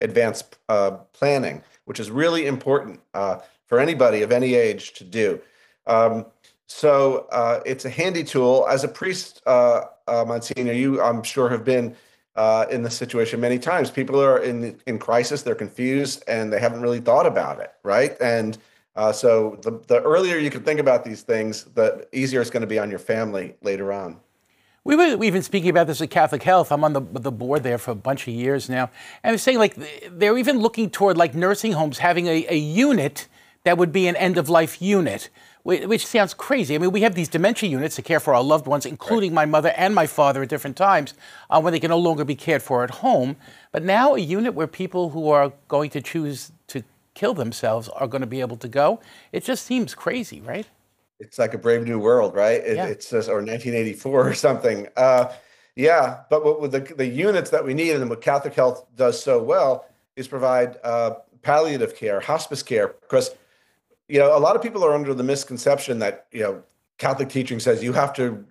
advanced planning, which is really important for anybody of any age to do. Um, it's a handy tool. As a priest, Monsignor, you, I'm sure, have been in this situation many times. People are in crisis, they're confused, and they haven't really thought about it, right? And so the earlier you can think about these things, the easier it's going to be on your family later on. We've been speaking about this at Catholic Health. I'm on the board there for a bunch of years now. And they're saying like they're even looking toward like nursing homes having a unit that would be an end-of-life unit, which sounds crazy. I mean, we have these dementia units to care for our loved ones, including my mother and my father at different times, when they can no longer be cared for at home. But now a unit where people who are going to choose to kill themselves are going to be able to go. It just seems crazy, right? It's like a Brave New World, right? Yeah. It's just, or 1984 or something. Yeah, but what with the units that we need and what Catholic Health does so well is provide palliative care, hospice care, because a lot of people are under the misconception that Catholic teaching says you have to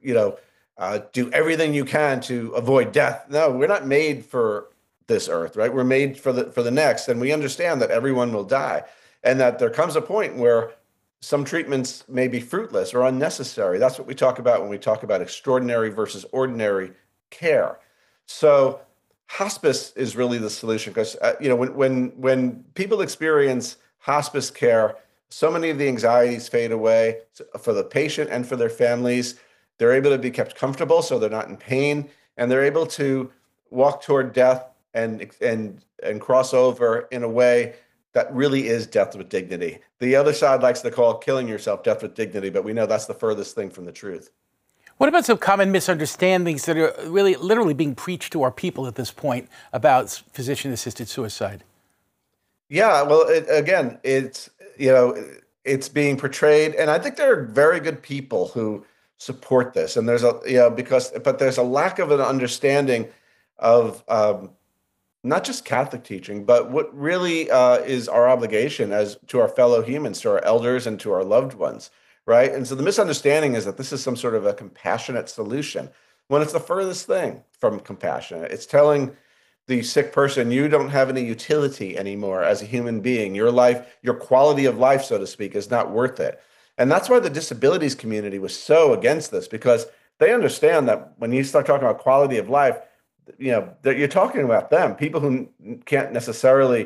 do everything you can to avoid death. No, we're not made for this earth, right? We're made for the next, and we understand that everyone will die, and that there comes a point where some treatments may be fruitless or unnecessary. That's what we talk about when we talk about extraordinary versus ordinary care. So hospice is really the solution because when people experience hospice care, so many of the anxieties fade away for the patient and for their families. They're able to be kept comfortable, so they're not in pain, and they're able to walk toward death and cross over in a way that really is death with dignity. The other side likes to call killing yourself death with dignity, but we know that's the furthest thing from the truth. What about some common misunderstandings that are really literally being preached to our people at this point about physician-assisted suicide? Yeah, well, it's being portrayed, and I think there are very good people who support this, and there's but there's a lack of an understanding of not just Catholic teaching, but what really is our obligation as to our fellow humans, to our elders and to our loved ones, right? And so the misunderstanding is that this is some sort of a compassionate solution, when it's the furthest thing from compassion. It's telling the sick person, you don't have any utility anymore as a human being. Your life, your quality of life, so to speak, is not worth it. And that's why the disabilities community was so against this, because they understand that when you start talking about quality of life, that you're talking about them, people who can't necessarily,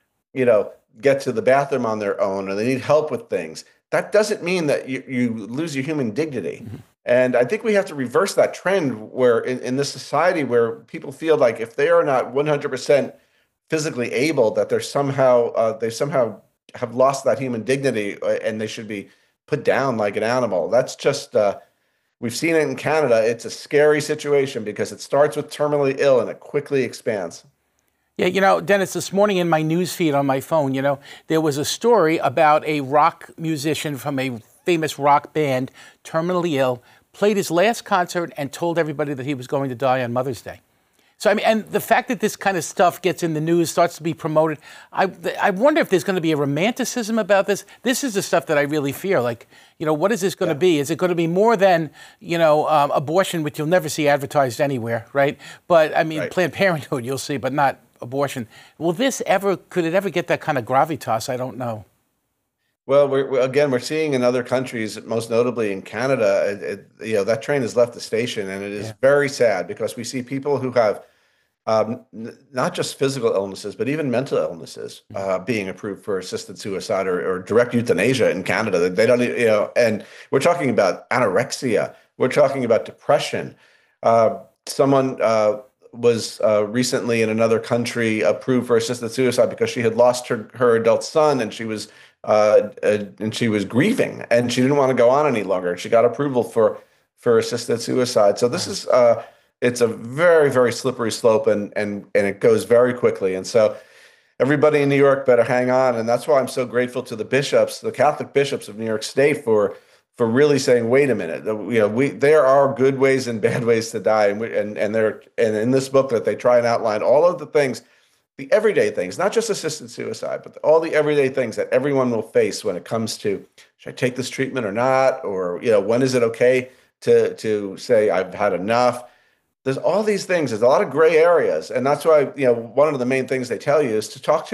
get to the bathroom on their own, or they need help with things. That doesn't mean that you lose your human dignity. Mm-hmm. And I think we have to reverse that trend where in this society where people feel like if they are not 100% physically able, that they somehow have lost that human dignity and they should be put down like an animal. That's just, we've seen it in Canada. It's a scary situation because it starts with terminally ill and it quickly expands. Yeah, Dennis, this morning in my news feed on my phone, there was a story about a rock musician from a famous rock band, terminally ill, played his last concert and told everybody that he was going to die on Mother's Day. So, I mean, and the fact that this kind of stuff gets in the news, starts to be promoted, I wonder if there's going to be a romanticism about this. This is the stuff that I really fear. Like, what is this going to be? Is it going to be more than, abortion, which you'll never see advertised anywhere, right? But, I mean, right. Planned Parenthood you'll see, but not abortion. Could it ever get that kind of gravitas? I don't know. Well, we're seeing in other countries, most notably in Canada, that train has left the station, and it is very sad because we see people who have not just physical illnesses, but even mental illnesses being approved for assisted suicide or direct euthanasia in Canada. They don't, and we're talking about anorexia. We're talking about depression. Someone was recently in another country approved for assisted suicide because she had lost her adult son, and she was grieving, and she didn't want to go on any longer. She got approval for assisted suicide. So this is it's a very, very slippery slope, and it goes very quickly. And so everybody in New York better hang on. And that's why I'm so grateful to the bishops, the Catholic bishops of New York State, for really saying, wait a minute, there are good ways and bad ways to die, and in this book that they try and outline all of the things. The everyday things, not just assisted suicide, but all the everyday things that everyone will face when it comes to, should I take this treatment or not? Or, when is it okay to say I've had enough? There's all these things. There's a lot of gray areas, and that's why one of the main things they tell you is to talk to